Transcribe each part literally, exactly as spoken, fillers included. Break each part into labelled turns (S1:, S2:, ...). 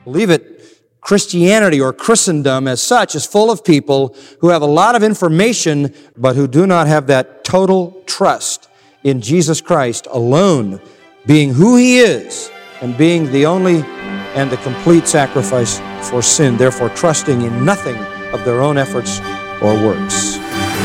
S1: believe it, Christianity or Christendom as such is full of people who have a lot of information, but who do not have that total trust in Jesus Christ alone, being who He is and being the only and the complete sacrifice for sin, therefore trusting in nothing of their own efforts or works.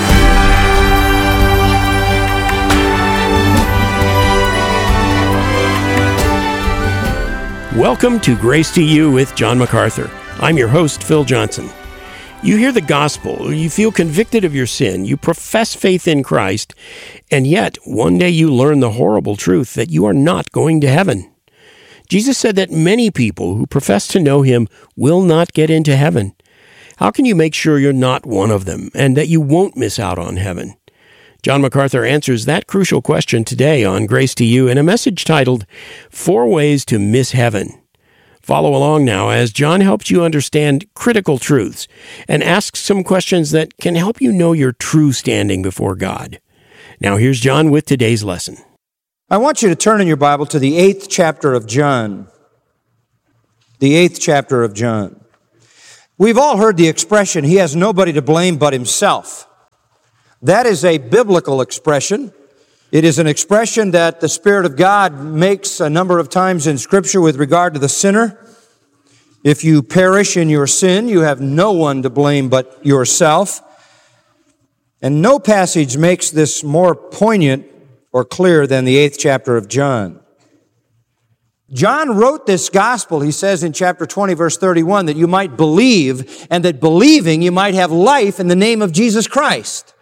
S2: Welcome to Grace to You with John MacArthur. I'm your host, Phil Johnson. You hear the gospel, you feel convicted of your sin, you profess faith in Christ, and yet one day you learn the horrible truth that you are not going to heaven. Jesus said that many people who profess to know Him will not get into heaven. How can you make sure you're not one of them and that you won't miss out on heaven? John MacArthur answers that crucial question today on Grace to You in a message titled, Four Ways to Miss Heaven. Follow along now as John helps you understand critical truths and asks some questions that can help you know your true standing before God. Now here's John with today's lesson.
S1: I want you to turn in your Bible to the eighth chapter of John. The eighth chapter of John. We've all heard the expression, he has nobody to blame but himself. That is a biblical expression. It is an expression that the Spirit of God makes a number of times in Scripture with regard to the sinner. If you perish in your sin, you have no one to blame but yourself. And no passage makes this more poignant or clear than the eighth chapter of John. John wrote this gospel, he says in chapter twenty, verse thirty-one, that you might believe, and that believing you might have life in the name of Jesus Christ.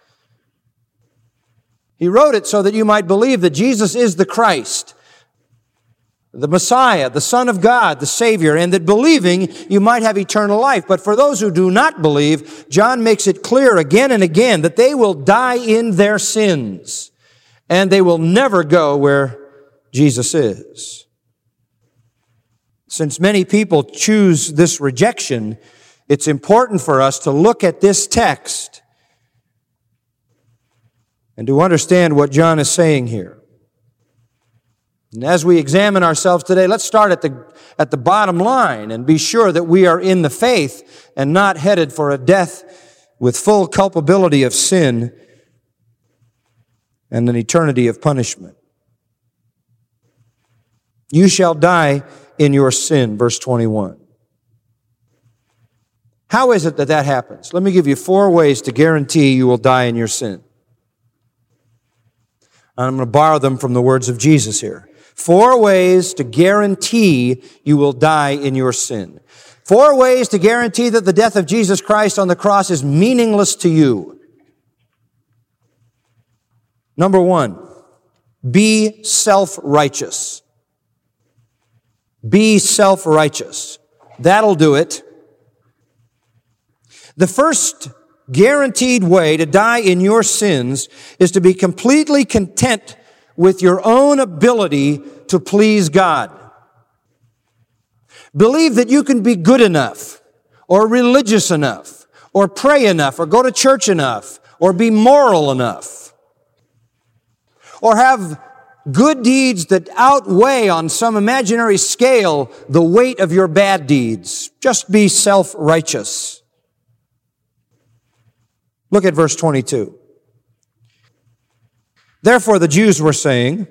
S1: He wrote it so that you might believe that Jesus is the Christ, the Messiah, the Son of God, the Savior, and that believing you might have eternal life. But for those who do not believe, John makes it clear again and again that they will die in their sins, and they will never go where Jesus is. Since many people choose this rejection, it's important for us to look at this text and to understand what John is saying here. And as we examine ourselves today, let's start at the, at the bottom line and be sure that we are in the faith and not headed for a death with full culpability of sin and an eternity of punishment. You shall die in your sin, verse twenty-one. How is it that that happens? Let me give you four ways to guarantee you will die in your sin. I'm going to borrow them from the words of Jesus here. Four ways to guarantee you will die in your sin. Four ways to guarantee that the death of Jesus Christ on the cross is meaningless to you. Number one, be self-righteous. Be self-righteous. That'll do it. The first guaranteed way to die in your sins is to be completely content with your own ability to please God. Believe that you can be good enough, or religious enough, or pray enough, or go to church enough, or be moral enough, or have good deeds that outweigh on some imaginary scale the weight of your bad deeds. Just be self-righteous. Look at verse twenty-two. Therefore the Jews were saying,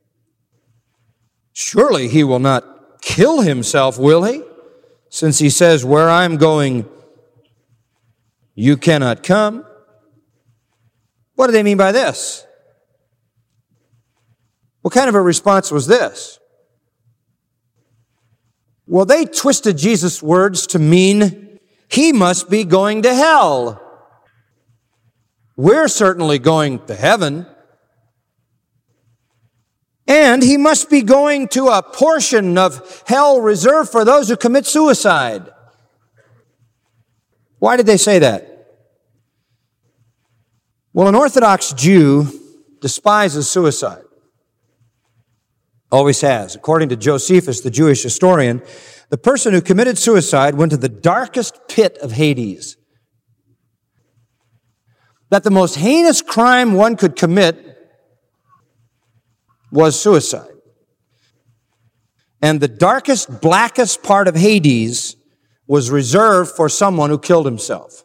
S1: surely he will not kill himself, will he? Since he says, where I'm going, you cannot come. What do they mean by this? What kind of a response was this? Well, they twisted Jesus' words to mean he must be going to hell. We're certainly going to heaven. And he must be going to a portion of hell reserved for those who commit suicide. Why did they say that? Well, an Orthodox Jew despises suicide. Always has. According to Josephus, the Jewish historian, the person who committed suicide went to the darkest pit of Hades. That the most heinous crime one could commit was suicide. And the darkest, blackest part of Hades was reserved for someone who killed himself.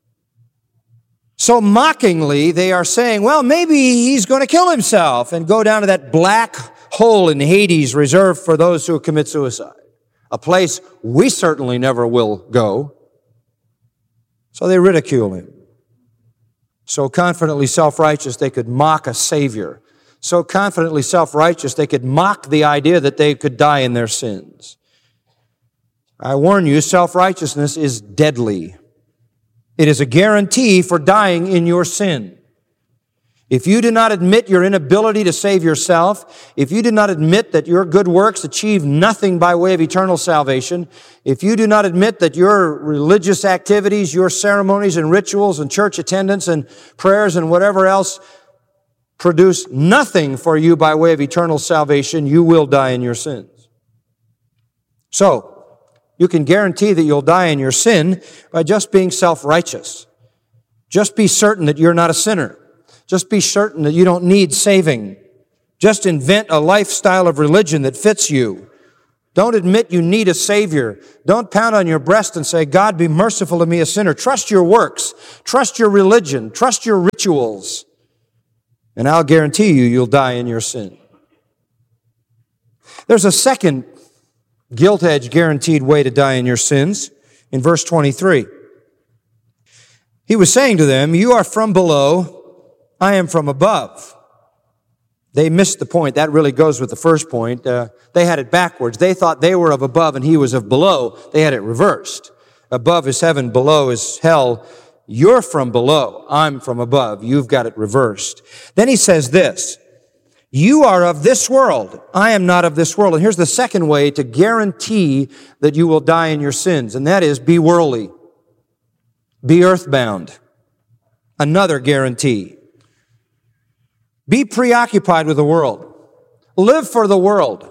S1: So mockingly, they are saying, well, maybe he's going to kill himself and go down to that black hole in Hades reserved for those who commit suicide, a place we certainly never will go. So they ridicule him. So confidently self-righteous, they could mock a Savior. So confidently self-righteous, they could mock the idea that they could die in their sins. I warn you, self-righteousness is deadly. It is a guarantee for dying in your sin. If you do not admit your inability to save yourself, if you do not admit that your good works achieve nothing by way of eternal salvation, if you do not admit that your religious activities, your ceremonies and rituals and church attendance and prayers and whatever else produce nothing for you by way of eternal salvation, you will die in your sins. So, you can guarantee that you'll die in your sin by just being self-righteous. Just be certain that you're not a sinner. Just be certain that you don't need saving. Just invent a lifestyle of religion that fits you. Don't admit you need a Savior. Don't pound on your breast and say, God, be merciful to me, a sinner. Trust your works. Trust your religion. Trust your rituals. And I'll guarantee you, you'll die in your sin. There's a second guilt-edge guaranteed way to die in your sins in verse twenty-three. He was saying to them, you are from below, I am from above. They missed the point. That really goes with the first point. Uh, they had it backwards. They thought they were of above and he was of below. They had it reversed. Above is heaven, below is hell. You're from below, I'm from above. You've got it reversed. Then he says this, you are of this world. I am not of this world. And here's the second way to guarantee that you will die in your sins, and that is be worldly. Be earthbound. Another guarantee. Be preoccupied with the world. Live for the world.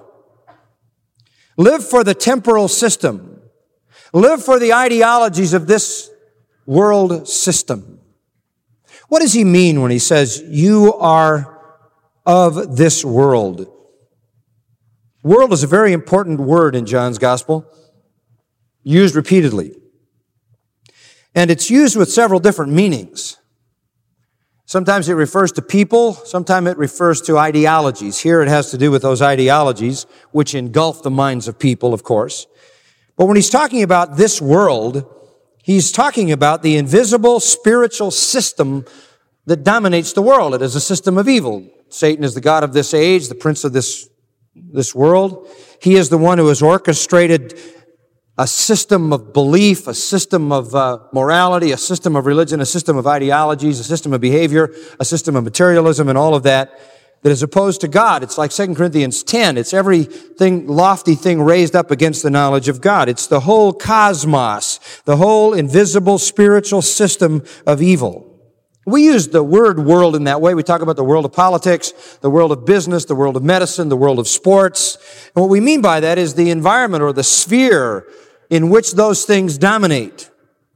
S1: Live for the temporal system. Live for the ideologies of this world system. What does he mean when he says, you are of this world? World is a very important word in John's gospel, used repeatedly. And it's used with several different meanings. Sometimes it refers to people, sometimes it refers to ideologies. Here it has to do with those ideologies, which engulf the minds of people, of course. But when he's talking about this world, he's talking about the invisible spiritual system that dominates the world. It is a system of evil. Satan is the god of this age, the prince of this, this world. He is the one who has orchestrated a system of belief, a system of uh, morality, a system of religion, a system of ideologies, a system of behavior, a system of materialism, and all of that, that is opposed to God. It's like Second Corinthians ten. It's everything, lofty thing raised up against the knowledge of God. It's the whole cosmos, the whole invisible spiritual system of evil. We use the word world in that way. We talk about the world of politics, the world of business, the world of medicine, the world of sports. And what we mean by that is the environment or the sphere in which those things dominate.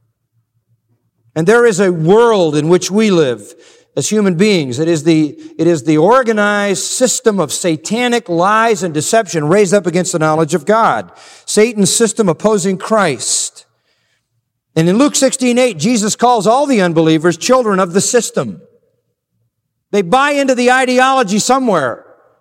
S1: And there is a world in which we live as human beings. It is the, it is the organized system of satanic lies and deception raised up against the knowledge of God. Satan's system opposing Christ. And in Luke sixteen eight, Jesus calls all the unbelievers children of the system. They buy into the ideology somewhere.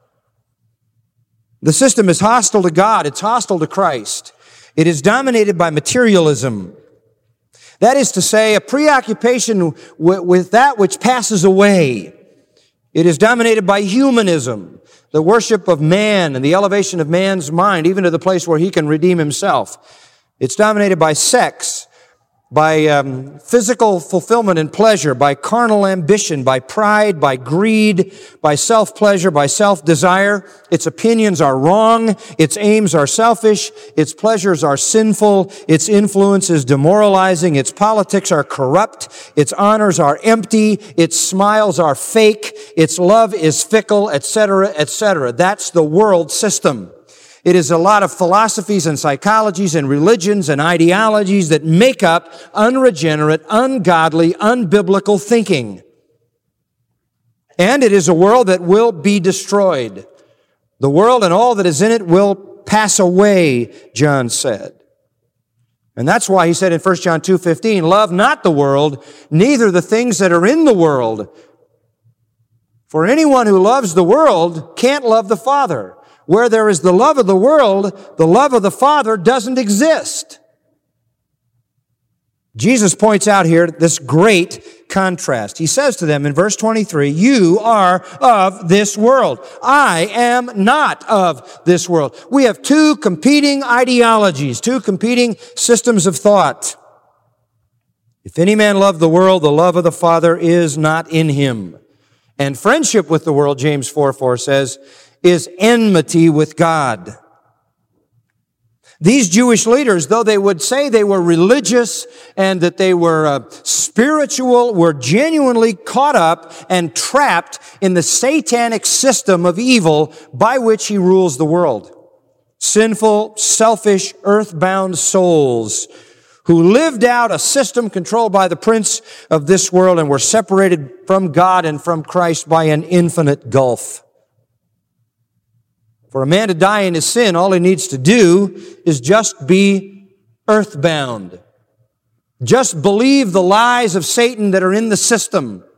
S1: The system is hostile to God. It's hostile to Christ. It is dominated by materialism. That is to say, a preoccupation with that which passes away. It is dominated by humanism, the worship of man and the elevation of man's mind, even to the place where he can redeem himself. It's dominated by sex, by um, physical fulfillment and pleasure, by carnal ambition, by pride, by greed, by self-pleasure, by self-desire. Its opinions are wrong. Its aims are selfish. Its pleasures are sinful. Its influence is demoralizing. Its politics are corrupt. Its honors are empty. Its smiles are fake. Its love is fickle, et cetera, et cetera. That's the world system. It is a lot of philosophies and psychologies and religions and ideologies that make up unregenerate, ungodly, unbiblical thinking. And it is a world that will be destroyed. The world and all that is in it will pass away, John said. And that's why he said in First John two fifteen, love not the world, neither the things that are in the world. For anyone who loves the world can't love the Father. Where there is the love of the world, the love of the Father doesn't exist. Jesus points out here this great contrast. He says to them in verse twenty-three, you are of this world. I am not of this world. We have two competing ideologies, two competing systems of thought. If any man love the world, the love of the Father is not in him. And friendship with the world, James four four says, is enmity with God. These Jewish leaders, though they would say they were religious and that they were uh, spiritual, were genuinely caught up and trapped in the satanic system of evil by which he rules the world. Sinful, selfish, earthbound souls who lived out a system controlled by the prince of this world and were separated from God and from Christ by an infinite gulf. For a man to die in his sin, all he needs to do is just be earthbound. Just believe the lies of Satan that are in the system.